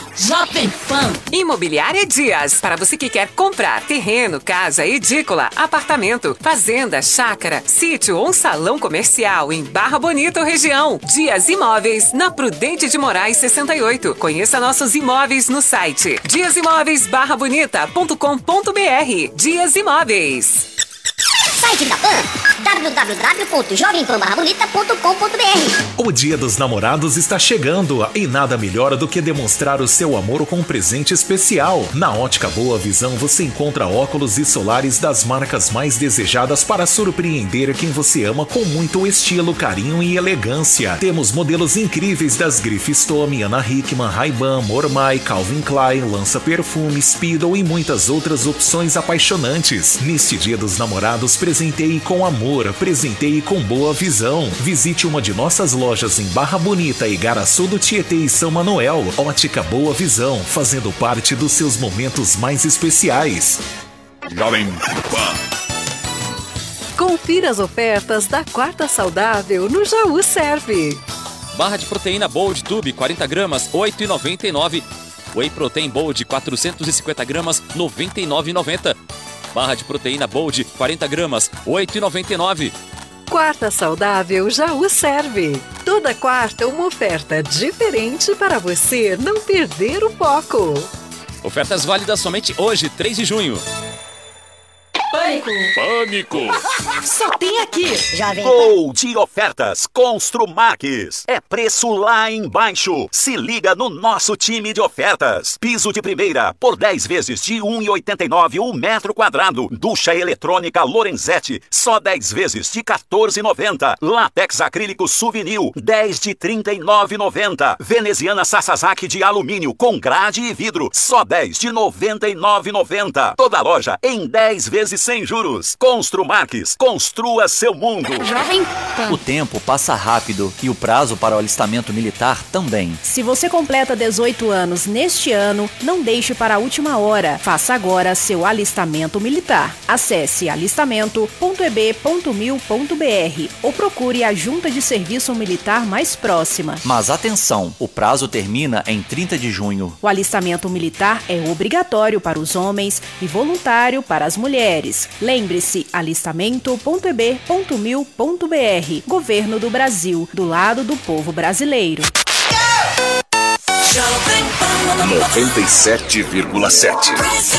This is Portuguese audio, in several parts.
Jovem Pan. Imobiliária Dias, para você que quer comprar terreno, casa, edícula, apartamento, fazenda, chácara, sítio ou um salão comercial em Barra Bonita ou região. Dias Imóveis, na Prudente de Moraes 68. Conheça nossos imóveis no site diasimóveisbarrabonita.com.br. Dias Imóveis. Site da PAN, www.jovempanbarrabonita.com.br. O Dia dos Namorados está chegando e nada melhor do que demonstrar o seu amor com um presente especial. Na Ótica Boa Visão você encontra óculos e solares das marcas mais desejadas para surpreender quem você ama com muito estilo, carinho e elegância. Temos modelos incríveis das grifes Tommy, Ana Hickman, Ray-Ban, Mormai, Calvin Klein, Lança Perfume, Speedo e muitas outras opções apaixonantes. Neste Dia dos Namorados, presenteie com amor, presenteie com boa visão. Visite uma de nossas lojas em Barra Bonita, Igaraçu do Tietê e São Manuel. Ótica Boa Visão, fazendo parte dos seus momentos mais especiais. Jovem Pan. Confira as ofertas da Quarta Saudável no Jaú Serve. Barra de proteína Bold Tube 40 gramas, R$ 8,99. Whey Protein Bold 450 gramas, R$ 99,90. Barra de proteína Bold 40 gramas, R$ 8,99. Quarta Saudável Jaú Serve. Toda quarta uma oferta diferente para você não perder o foco. Ofertas válidas somente hoje, 3 de junho. Pânico. Pânico. Só tem aqui. Jovem Pan. Gol de ofertas Construmax. É preço lá embaixo. Se liga no nosso time de ofertas. Piso de primeira por 10 vezes de R$ 1,89 o metro quadrado. Ducha eletrônica Lorenzetti, só 10 vezes de R$ 14,90. Látex acrílico Souvenir, 10 de R$ 39,90. Veneziana Sasazaki de alumínio com grade e vidro, só 10 de R$ 99,90. Toda loja em 10 vezes sem juros. Construmax, construa seu mundo. Jovem Pan. O tempo passa rápido e o prazo para o alistamento militar também. Se você completa 18 anos neste ano, não deixe para a última hora. Faça agora seu alistamento militar. Acesse alistamento.eb.mil.br ou procure a junta de serviço militar mais próxima. Mas atenção, o prazo termina em 30 de junho. O alistamento militar é obrigatório para os homens e voluntário para as mulheres. Lembre-se, alistamento.eb.mil.br. Governo do Brasil, do lado do povo brasileiro. 97,7.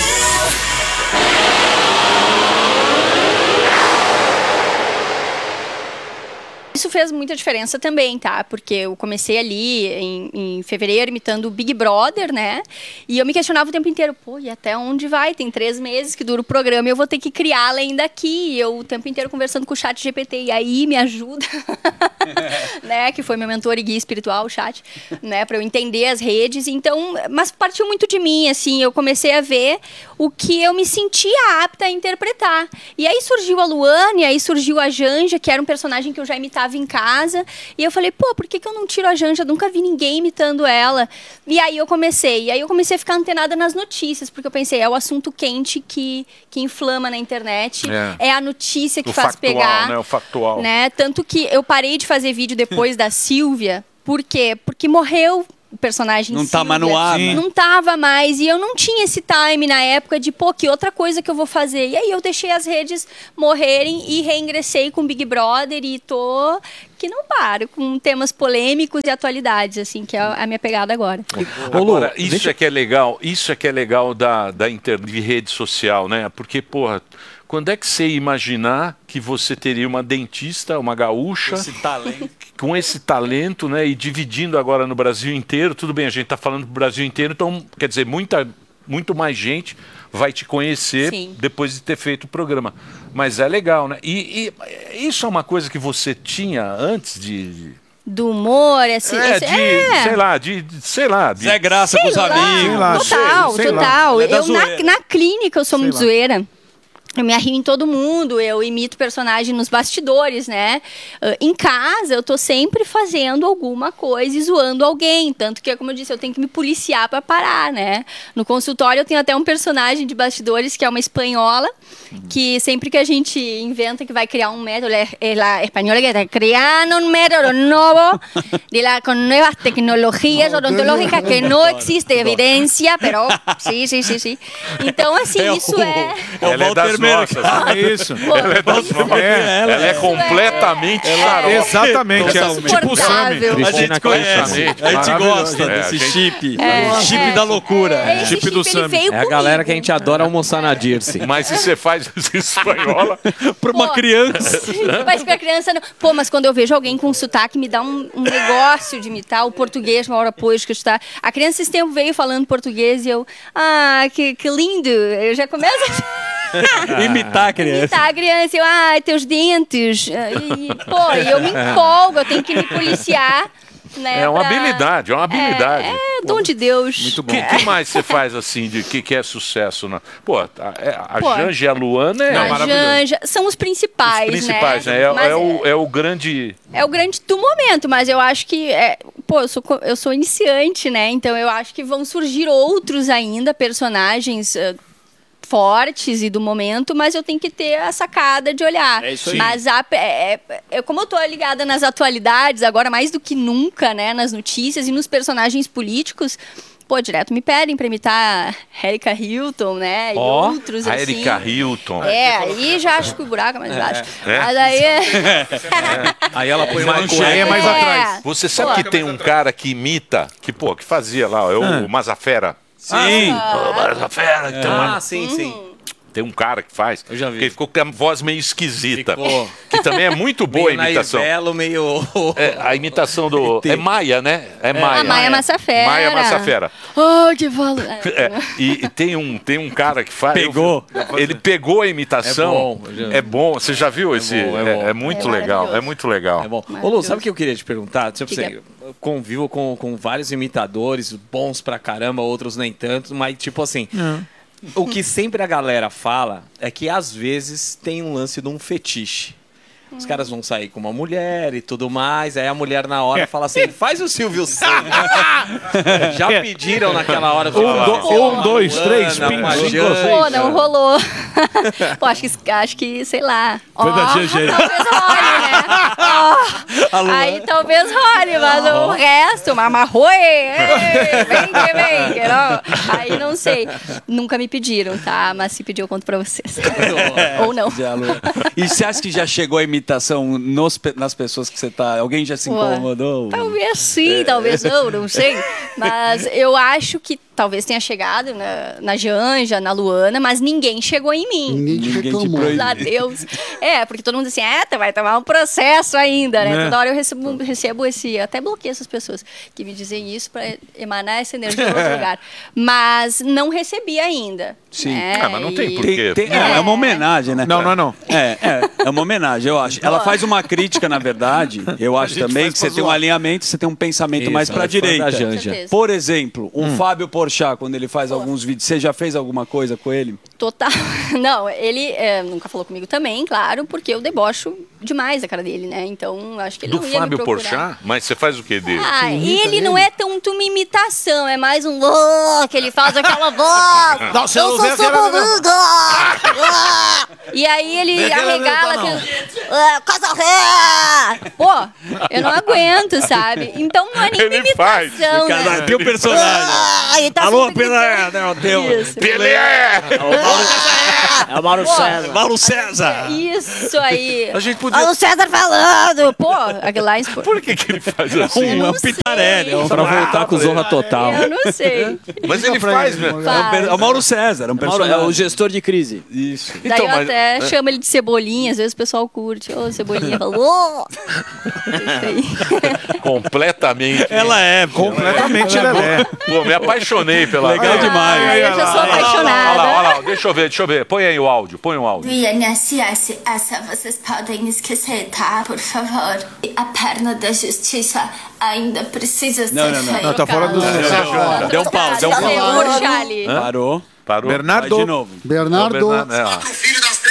Isso fez muita diferença também, tá? Porque eu comecei ali em fevereiro imitando o Big Brother, né? E eu me questionava o tempo inteiro, pô, e até onde vai? Tem 3 meses que dura o programa e eu vou ter que criar além daqui. E eu o tempo inteiro conversando com o chat GPT, e aí me ajuda, né? Que foi meu mentor e guia espiritual, o chat, né? Pra eu entender as redes. Então, mas partiu muito de mim, assim, eu comecei a ver o que eu me sentia apta a interpretar. E aí surgiu a Luane, aí surgiu a Janja, que era um personagem que eu já imitava em casa, e eu falei, pô, por que eu não tiro a Janja? Eu nunca vi ninguém imitando ela. E aí eu comecei a ficar antenada nas notícias, porque eu pensei, é o assunto quente que inflama na internet, é a notícia que O faz factual, pegar. né? O factual. Né? Tanto que eu parei de fazer vídeo depois da Silvia, por quê? Porque morreu o personagem Não tá Silvia. mais no ar, né? Não tava mais. E eu não tinha esse time na época de, pô, que outra coisa que eu vou fazer. E aí eu deixei as redes morrerem e reingressei com Big Brother e tô que não paro, com temas polêmicos e atualidades, assim, que é a minha pegada agora. Agora, isso é que é legal de rede social, né? Porque, porra, quando é que você ia imaginar que você teria uma dentista, uma gaúcha, com esse talento, né? E dividindo agora no Brasil inteiro, tudo bem, a gente tá falando do Brasil inteiro, então, quer dizer, muito mais gente vai te conhecer depois de ter feito o programa. Mas é legal, né? E isso é uma coisa que você tinha antes de... Do humor, sei lá. Zé Graça com os amigos. Total. Eu, na clínica, eu sou muito zoeira. Eu me arrio em todo mundo, eu imito personagem nos bastidores, né? Em casa, eu tô sempre fazendo alguma coisa e zoando alguém. Tanto que, como eu disse, eu tenho que me policiar pra parar, né? No consultório, eu tenho até um personagem de bastidores que é uma espanhola, que sempre que a gente inventa que vai criar um método, ela espanhola que está criando um método novo com novas tecnologias odontológicas que não existe evidência, pero sim. Então, assim, isso é... Ela é das nossas. É isso. Ela é das nossas. Ela é completamente xarope. Exatamente. Tipo o Sami. A gente conhece. A gente gosta desse chip. Chip da loucura. Chip do Sami. É a galera que a gente adora almoçar na Dirce. Mas se você faz espanhola pra uma criança. Mas pra criança não. Pô, mas quando eu vejo alguém com sotaque, me dá um negócio de imitar o português uma hora depois que está. A criança esse tempo veio falando português e eu, que lindo. Eu já começo imitar a criança. Imitar a criança, eu, teus dentes. Eu me empolgo, eu tenho que me policiar. Né, é uma habilidade, é uma habilidade. É dom de Deus. Muito bom. O que mais você faz assim de que é sucesso? A Janja e a Luana a Janja são os principais, né? É o grande... É o grande do momento, mas eu acho que... eu sou iniciante, né? Então eu acho que vão surgir outros ainda, personagens... fortes e do momento, mas eu tenho que ter a sacada de olhar. É isso aí. Mas como eu tô ligada nas atualidades, agora mais do que nunca, né, nas notícias e nos personagens políticos, direto me pedem pra imitar a Erika Hilton, né, e outros assim. A Erika Hilton. Aí já acho que o buraco é mais baixo. Mas aí... Aí ela põe mais atrás. Você sabe que tem um cara que imita, que fazia lá, o Mazafera. Sim. Mazafera. Sim. Tem um cara que faz. Eu já vi. Que ele ficou com a voz meio esquisita. Que também é muito boa a imitação. Meio... A imitação do... É Maia, né? É Maia. A Maia Massafera. Maia Massafera. Que valor. E tem um cara que faz... Pegou. Ele pegou a imitação. É bom. Você já viu esse? É muito legal. É muito legal. É bom. Ô, Lu, sabe o que eu queria te perguntar? Tipo assim, eu convivo com vários imitadores, bons pra caramba, outros nem tanto, mas tipo assim... O que sempre a galera fala é que às vezes tem um lance de um fetiche. Os caras vão sair com uma mulher e tudo mais, aí a mulher na hora fala assim, faz o Silvio Santos. Já pediram naquela hora de falar. 1, 2, 3, não rolou. Acho que, sei lá. Talvez role, né? Aí talvez role, mas o resto, mamarroi, vem, não. Aí não sei. Nunca me pediram, tá? Mas se pediu, eu conto pra vocês. Ou não. E você acha que já chegou a imitação nas pessoas que você tá... Alguém já se incomodou? Talvez sim, talvez não sei. Mas eu acho que talvez tenha chegado na Janja, na Luana, mas ninguém chegou em mim. Ninguém te proibiu. A Deus. Porque todo mundo diz assim, tu vai tomar um processo ainda, né? Toda hora eu recebo até bloqueio essas pessoas que me dizem isso para emanar essa energia em outro lugar. Mas não recebi ainda. Sim. Mas não tem porquê. É uma homenagem, né? Não. É uma homenagem, eu acho. Ela faz uma crítica, na verdade, eu acho também que você tem um alinhamento, você tem um pensamento mais pra direita. Por exemplo, Fábio Porchat, quando ele faz alguns vídeos, você já fez alguma coisa com ele? Total. Não, ele nunca falou comigo também, claro, porque eu debocho demais a cara dele, né? Então, acho que ele não ia Fábio me procurar. Porchat? Mas você faz o que dele? Ele não é tanto uma imitação, é mais um que ele faz aquela voz. Não, você não vê E aí ele arregala eu não aguento, sabe? Então não é nem uma imitação, né? Tem o personagem. Alô, Pelé! Pelé! É o Mauro César. Mauro César! Isso aí. A gente podia... Mauro César falando! Aquele lá... Por que ele faz assim? É um pitarelli. Pra voltar com Zorra Total. Eu não sei. Mas ele faz, né? É o Mauro César, um personagem. É o gestor de crise. Isso. Daí eu até chamo ele de Cebolinha, às vezes o pessoal curte. Cebolinha falou. Isso aí. Completamente. Ela é. Completamente ela é. Pô, me apaixonei pela... Legal demais. Eu já sou apaixonada. Olha lá. Deixa eu ver. Põe aí o áudio. Essa vocês podem esquecer, tá? Por favor. A perna da justiça ainda precisa ser feita. Não, tá fora do... Deu um pau. Charlie. Parou. Parou? Bernardo. Vai de novo. Bernardo. Filho das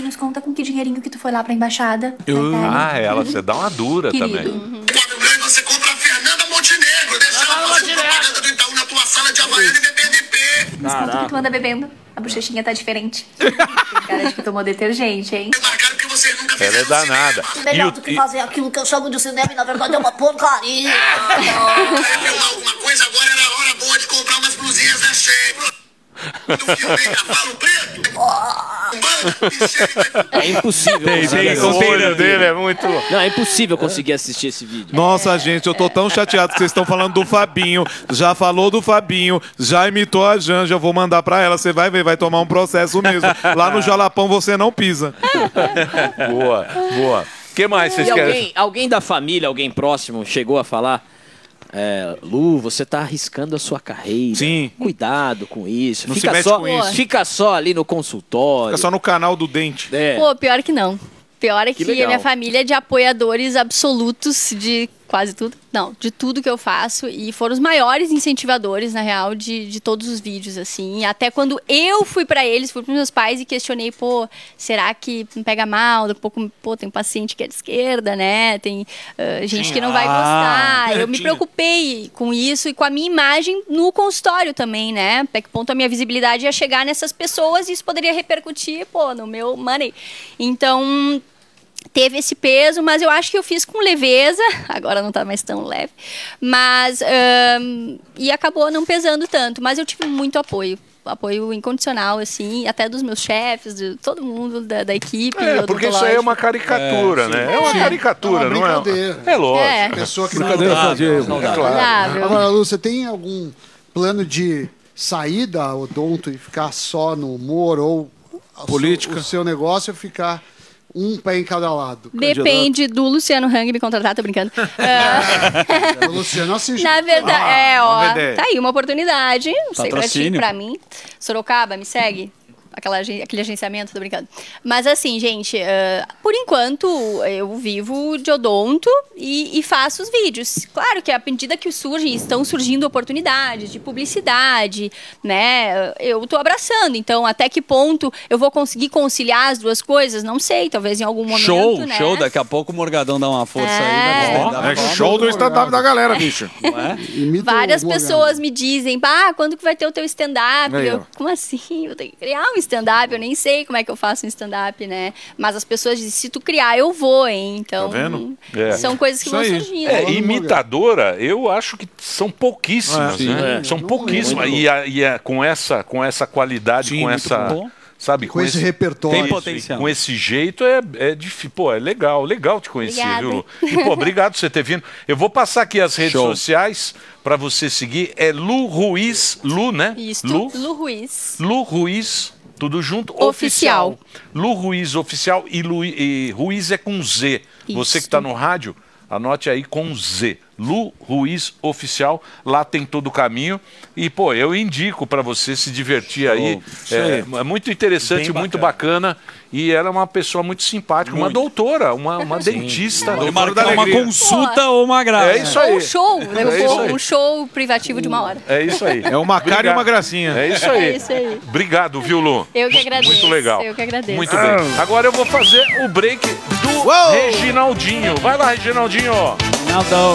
nos conta com que dinheirinho que tu foi lá pra embaixada. Você dá uma dura Querido. também. Você compra a Fernanda Montenegro, deixa ela fazer propaganda do Itaú na tua sala de Havaiana e BPDP. Nos conta o que tu anda bebendo. A bochechinha tá diferente. Tem cara de que tomou detergente, hein? Ela é danada. Melhor do que fazer aquilo que eu chamo de cinema e na verdade é uma porcaria. Alguma coisa agora era a hora boa de comprar umas blusinhas da Shein. Do filme Cavalo Preto. É impossível. O olho dele é muito... Não, é impossível conseguir assistir esse vídeo. Nossa, gente, eu tô tão chateado que vocês estão falando do Fabinho. Já falou do Fabinho, já imitou a Janja. Eu vou mandar pra ela, você vai ver, vai tomar um processo mesmo. Lá no Jalapão você não pisa. Boa. O que mais vocês querem? Alguém da família, alguém próximo, chegou a falar... Lu, você tá arriscando a sua carreira. Sim. Cuidado com isso. Não se mete com isso. Fica só ali no consultório. Fica só no canal do dente. Pô, pior que não. Pior é que a legal. minha família é de apoiadores absolutos de quase tudo. Não, de tudo que eu faço. E foram os maiores incentivadores, na real, de todos os vídeos, assim. Até quando eu fui pra eles, fui pros meus pais e questionei, pô, será que não pega mal? Daqui a pouco, pô, tem paciente que é de esquerda, né? Tem gente que não vai gostar. Eu me preocupei com isso e com a minha imagem no consultório também, né? Até que ponto a minha visibilidade ia chegar nessas pessoas e isso poderia repercutir, pô, no meu money. Então... teve esse peso, mas eu acho que eu fiz com leveza, agora não tá mais tão leve, mas e acabou não pesando tanto, mas eu tive muito apoio incondicional, assim, até dos meus chefes, de todo mundo da equipe. Porque isso aí é uma caricatura, né? É uma caricatura, não é? É lógico. Pessoa que não saudável. Agora, Lu, você tem algum plano de sair da odonto e ficar só no humor ou política? O seu negócio é ficar um pé em cada lado. Depende do Luciano Hang me contratar, tô brincando. O Luciano assiste. Na verdade, tá aí uma oportunidade, não sei pra ti, pra mim. Sorocaba, me segue? Aquele agenciamento, tô brincando. Mas assim, gente, por enquanto eu vivo de odonto e faço os vídeos. Claro que à medida que estão surgindo oportunidades de publicidade, né? Eu tô abraçando. Então, até que ponto eu vou conseguir conciliar as duas coisas? Não sei, talvez em algum momento, né? Show. Daqui a pouco o Morgadão dá uma força aí. É show do stand-up da galera, bicho. Não é? Várias pessoas me dizem, quando que vai ter o teu stand-up? Como assim? Eu tenho que criar um stand-up, eu nem sei como é que eu faço um stand-up, né? Mas as pessoas dizem, se tu criar, eu vou, hein? Então, tá vendo? São coisas que vão surgindo. Imitadora, eu acho que são pouquíssimas, né? São pouquíssimas. E com essa qualidade, com essa... Sabe, com esse repertório. Tem potencial. Com esse jeito é difícil. Pô, é legal te conhecer, Obrigada. viu, Lu? E, pô, obrigado por você ter vindo. Eu vou passar aqui as redes sociais pra você seguir. É Lu Ruiz, Lu, né? Isso, Lu Ruiz. Lu Ruiz, tudo junto, Oficial. Lu Ruiz Oficial e Ruiz é com Z. Isso. Você que tá no rádio, anote aí com Z. Lu Ruiz Oficial, lá tem todo o caminho. E, pô, eu indico para você se divertir aí. É muito interessante, muito bacana. E ela é uma pessoa muito simpática, uma doutora, uma dentista. Pode marcar uma consulta ou uma graça. É isso aí. Um show, né? Um show privativo de 1 hora. É isso aí. É uma cara e uma gracinha. É isso aí. É isso aí. Obrigado, viu, Lu? Eu que agradeço. Muito legal. Eu que agradeço. Muito bem. Agora eu vou fazer o break do Reginaldinho. Vai lá, Reginaldinho. Reginaldão.